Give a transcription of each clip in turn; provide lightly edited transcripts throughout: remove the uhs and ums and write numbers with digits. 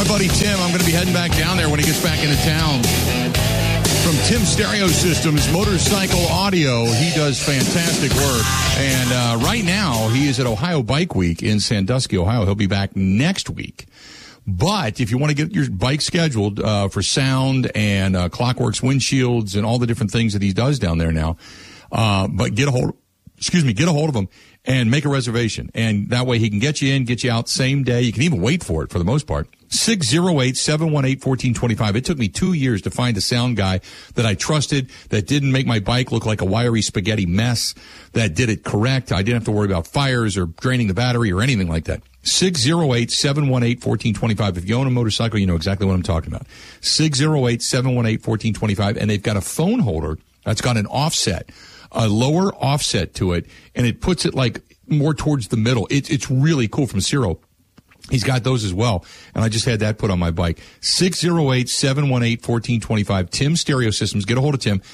My buddy Tim, I'm going to be heading back down there when he gets back into town. From Tim Stereo Systems, Motorcycle Audio, he does fantastic work. And right now, he is at Ohio Bike Week in Sandusky, Ohio. He'll be back next week. But if you want to get your bike scheduled for sound and Clockworks windshields and all the different things that he does down there now, but get a hold of him and make a reservation. And that way he can get you in, get you out same day. You can even wait for it for the most part. 608-718-1425. It took me 2 years to find a sound guy that I trusted, that didn't make my bike look like a wiry spaghetti mess, that did it correct. I didn't have to worry about fires or draining the battery or anything like that. 608-718-1425. If you own a motorcycle, you know exactly what I'm talking about. 608-718-1425. And they've got a phone holder that's got an offset, a lower offset to it, and it puts it like more towards the middle. It's really cool from Ciro. He's got those as well, and I just had that put on my bike. 608-718-1425. Tim Stereo Systems. Get a hold of Tim.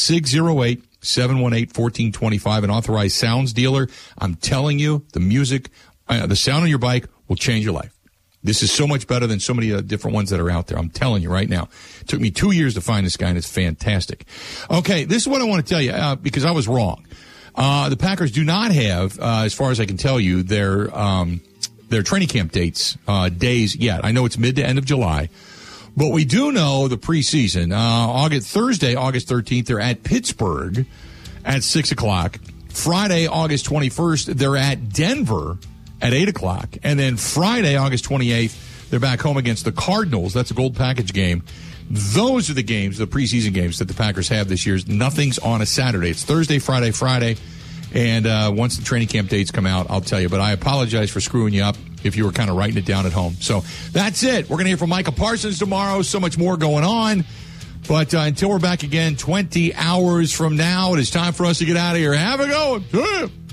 608-718-1425. An authorized sounds dealer. I'm telling you, the music, the sound on your bike will change your life. This is so much better than so many different ones that are out there. I'm telling you right now. It took me 2 years to find this guy, and it's fantastic. Okay, this is what I want to tell you, because I was wrong. The Packers do not have, as far as I can tell you, their training camp days yet. I know it's mid to end of July. But we do know the preseason. Thursday, August 13th, they're at Pittsburgh at 6 o'clock. Friday, August 21st, they're at Denver at 8 o'clock. And then Friday, August 28th, they're back home against the Cardinals. That's a gold package game. Those are the games, the preseason games that the Packers have this year. Nothing's on a Saturday. It's Thursday, Friday. And once the training camp dates come out, I'll tell you. But I apologize for screwing you up if you were kind of writing it down at home. So that's it. We're going to hear from Micah Parsons tomorrow. So much more going on. But until we're back again 20 hours from now, it is time for us to get out of here. Have a go.